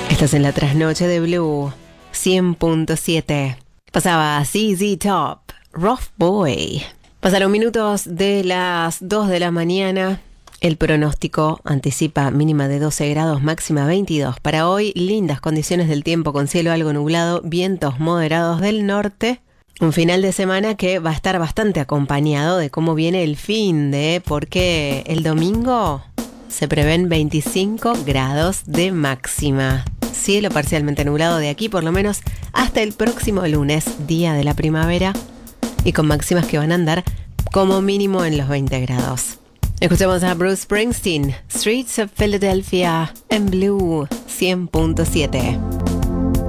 Estás en la trasnoche de Blue 100.7. Pasaba ZZ Top, Rough Boy. Pasaron minutos de las 2 de la mañana. El pronóstico anticipa mínima de 12 grados, máxima 22. Para hoy, lindas condiciones del tiempo con cielo algo nublado, vientos moderados del norte. Un final de semana que va a estar bastante acompañado de cómo viene el finde, porque el domingo se prevén 25 grados de máxima. Cielo parcialmente nublado de aquí por lo menos hasta el próximo lunes, día de la primavera, y con máximas que van a andar como mínimo en los 20 grados. Escuchamos a Bruce Springsteen, Streets of Philadelphia, en Blue 100.7.